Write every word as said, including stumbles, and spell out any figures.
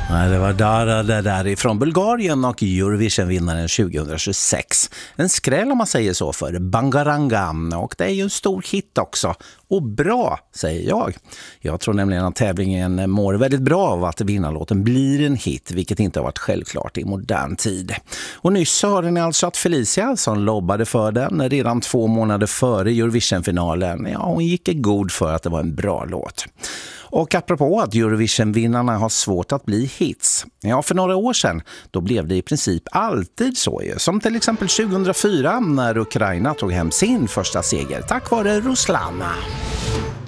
Ja, det var där, det där ifrån Bulgarien och Eurovision-vinnaren tjugohundratjugosex. En skräll om man säger så för Bangaranga, och det är ju en stor hit också. Och bra, säger jag. Jag tror nämligen att tävlingen mår väldigt bra av att vinnarlåten blir en hit, vilket inte har varit självklart i modern tid. Och nyss hörde ni alltså att Felicia, som lobbade för den redan två månader före Eurovision-finalen, ja, hon gick i god för att det var en bra låt. Och apropå att Eurovision-vinnarna har svårt att bli hits. Ja, för några år sedan, då blev det i princip alltid så ju. Som till exempel tjugohundrafyra när Ukraina tog hem sin första seger tack vare Ruslana.